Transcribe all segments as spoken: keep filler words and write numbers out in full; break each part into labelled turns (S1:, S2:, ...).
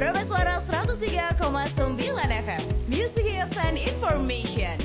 S1: Prabes Suara seratus tiga koma sembilan F M, Music Hits and Information.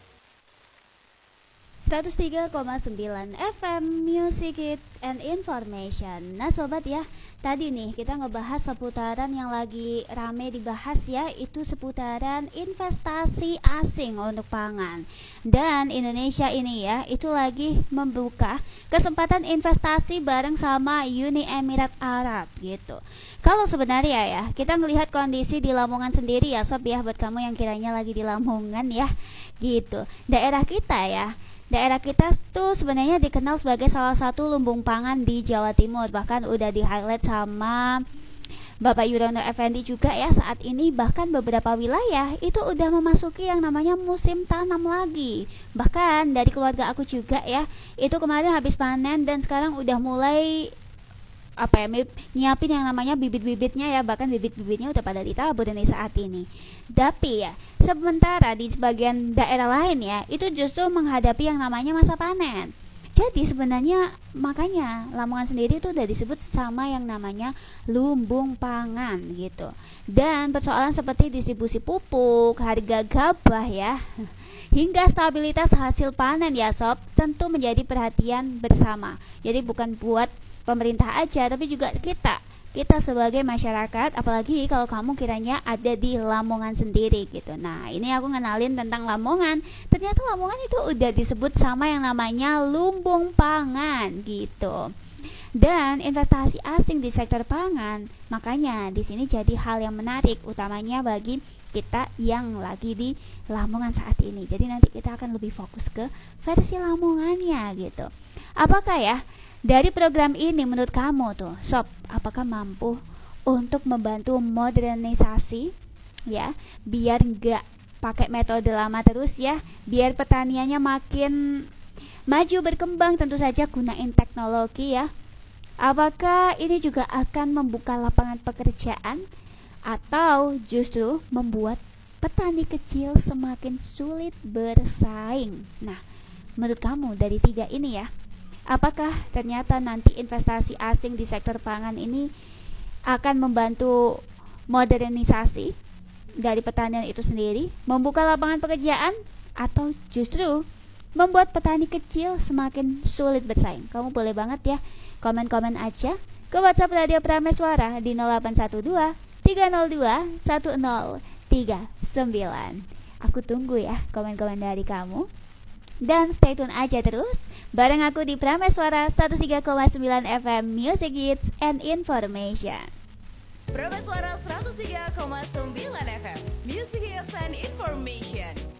S2: seratus tiga koma sembilan F M, Music Hit and Information. Nah sobat ya, tadi nih kita ngebahas seputaran yang lagi rame dibahas ya, itu seputaran investasi asing untuk pangan. Dan Indonesia ini ya, itu lagi membuka kesempatan investasi bareng sama Uni Emirat Arab gitu. Kalau sebenarnya ya, kita melihat kondisi di Lamongan sendiri ya sob ya, buat kamu yang kiranya lagi di Lamongan ya gitu. Daerah kita ya, daerah kita tuh sebenarnya dikenal sebagai salah satu lumbung pangan di Jawa Timur. Bahkan udah di-highlight sama Bapak Yurono Effendi juga ya saat ini. Bahkan beberapa wilayah itu udah memasuki yang namanya musim tanam lagi. Bahkan dari keluarga aku juga ya, itu kemarin habis panen dan sekarang udah mulai apa ya, nyiapin yang namanya bibit-bibitnya ya. Bahkan bibit-bibitnya udah pada ditabur nih saat ini. Tapi ya, sementara di sebagian daerah lain ya, itu justru menghadapi yang namanya masa panen. Jadi sebenarnya makanya Lamongan sendiri itu udah disebut sama yang namanya lumbung pangan gitu. Dan persoalan seperti distribusi pupuk, harga gabah ya, hingga stabilitas hasil panen ya sob, tentu menjadi perhatian bersama. Jadi bukan buat pemerintah aja, tapi juga kita kita sebagai masyarakat, apalagi kalau kamu kiranya ada di Lamongan sendiri gitu. Nah ini aku ngenalin tentang Lamongan. Ternyata Lamongan itu udah disebut sama yang namanya lumbung pangan gitu. Dan investasi asing di sektor pangan, makanya di sini jadi hal yang menarik, utamanya bagi kita yang lagi di Lamongan saat ini. Jadi nanti kita akan lebih fokus ke versi Lamongannya gitu. Apakah ya dari program ini menurut kamu tuh sob, apakah mampu untuk membantu modernisasi ya, biar nggak pakai metode lama terus ya, biar pertaniannya makin maju berkembang, tentu saja gunain teknologi ya. Apakah ini juga akan membuka lapangan pekerjaan atau justru membuat petani kecil semakin sulit bersaing? Nah menurut kamu dari tiga ini ya, apakah ternyata nanti investasi asing di sektor pangan ini akan membantu modernisasi dari pertanian itu sendiri, membuka lapangan pekerjaan, atau justru membuat petani kecil semakin sulit bersaing? Kamu boleh banget ya komen-komen aja ke WhatsApp Radio Prameswara di nol delapan satu dua tiga nol dua satu nol tiga sembilan. Aku tunggu ya komen-komen dari kamu. Dan stay tune aja terus bareng aku di Prameswara seratus tiga koma sembilan F M, Music Hits and Information.
S1: Prabes Suara seratus tiga koma sembilan F M, Music Hits and Information.